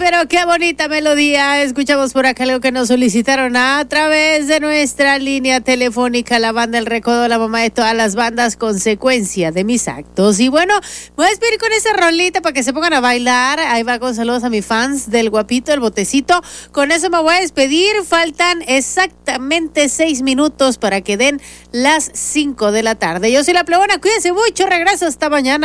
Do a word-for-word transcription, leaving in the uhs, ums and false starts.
pero qué bonita melodía. Escuchamos por acá algo que nos solicitaron a través de nuestra línea telefónica, la banda El Recodo, la mamá de todas las bandas, consecuencia de mis actos. Y bueno, voy a despedir con esa rolita para que se pongan a bailar. Ahí va con saludos a mis fans del Guapito, el Botecito. Con eso me voy a despedir. Faltan exactamente seis minutos para que den las cinco de la tarde. Yo soy la Plebona, cuídense mucho, regreso hasta mañana.